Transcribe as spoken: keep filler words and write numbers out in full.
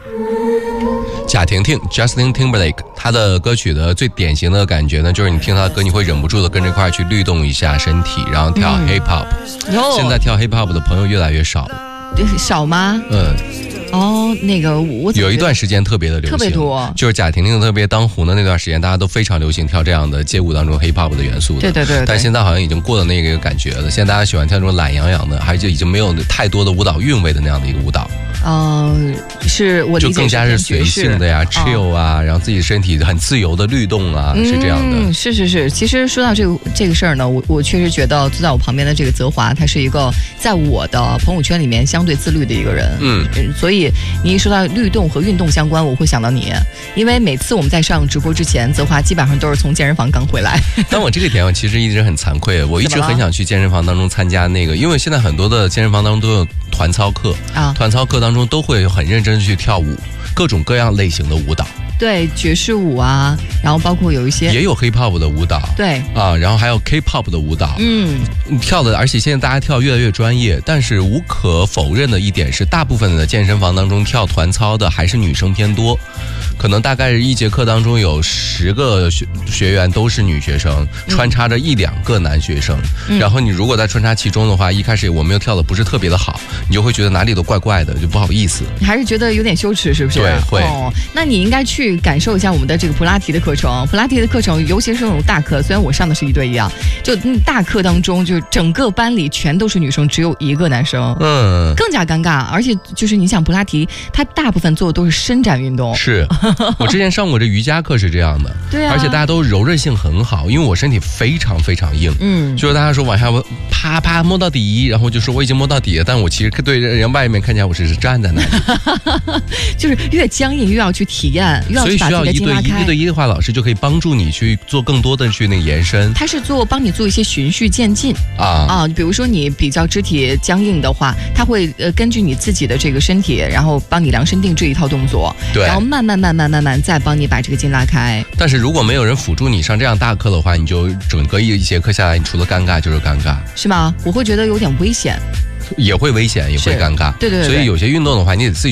贾婷婷 Justin Timberlake， 她的歌曲的最典型的感觉呢，就是你听她的歌，你会忍不住的跟着一块去律动一下身体，然后跳 hip hop。嗯、现在跳 hip hop 的朋友越来越少了。 少吗？ 嗯。 哦，那个我有一段时间特别的流行， 特别多， 就是贾婷婷特别当红的那段时间，大家都非常流行跳这样的街舞当中 hip hop 的元素的。 对对 对, 对。 但现在好像已经过了那个感觉了，现在大家喜欢跳这种懒洋洋的，还是已经没有太多的舞蹈韵味的那样的一个舞蹈。 嗯、呃，是我理解就更加是随性的呀 ，chill 啊，然后自己身体很自由的律动啊， 嗯、 是这样的。 嗯，是是是。其实说到这个这个事儿呢，我我确实觉得坐在我旁边的这个泽华，他是一个在我的朋友圈里面相对自律的一个人。嗯，所以你一说到律动和运动相关，我会想到你，因为每次我们在上直播之前，泽华基本上都是从健身房刚回来。 但我这个点我其实一直很惭愧，我一直很想去健身房当中参加那个，因为现在很多的健身房当中都有团操课啊，团操课当中都会很认真去跳舞，各种各样类型的舞蹈。 对，爵士舞啊，然后包括有一些也有 hip hop 的舞蹈， 对啊，然后还有 K-pop 的舞蹈， 嗯， 跳的，而且现在大家跳越来越专业，但是无可否认的一点是，大部分的健身房当中跳团操的还是女生偏多，可能大概是一节课当中有十个学学员都是女学生，穿插着一两个男学生，嗯、然后你如果在穿插其中的话，一开始我们又跳的不是特别的好，你就会觉得哪里都怪怪的，就不好意思， 你还是觉得有点羞耻，是不是？ 对，会。 哦，那你应该去感受一下我们的这个普拉提的课程。普拉提的课程，尤其是那种大课，虽然我上的是一对一啊，就大课当中，就整个班里全都是女生，只有一个男生，嗯，更加尴尬。而且就是你想，普拉提它大部分做的都是伸展运动。 是我之前上过这瑜伽课是这样的， 对啊， 而且大家都柔韧性很好，因为我身体非常非常硬，嗯，就是大家说往下啪啪摸到底，然后就说我已经摸到底了，但我其实对人外面看起来我是站在那里， 就是越僵硬越要去体验，越要去把自己的筋拉开。 一对一的话，老师就可以帮助你去做更多的去那个延伸。 他是做帮你做一些循序渐进啊啊，比如说你比较肢体僵硬的话，他会呃根据你自己的这个身体，然后帮你量身定制一套动作， 对， 然后慢慢慢慢慢慢再帮你把这个筋拉开。 但是如果没有人辅助你上这样大课的话，你就整个一一节课下来，你除了尴尬就是尴尬， 是吗？我会觉得有点危险， 也会危险，也会尴尬， 对 对, 对, 对。 所以有些运动的话，你得自己